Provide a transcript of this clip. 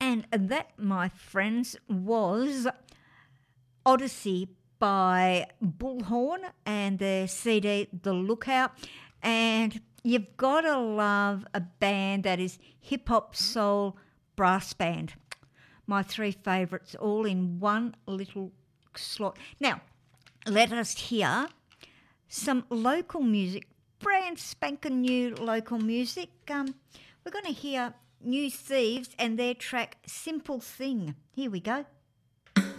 And that, my friends, was Odyssey by Bullhorn and their CD The Lookout. And you've got to love a band that is hip-hop, soul, brass band. My three favourites all in one little slot. Now, let us hear some local music, brand spanking new local music. We're going to hear New Thieves and their track Simple Thing. Here we go.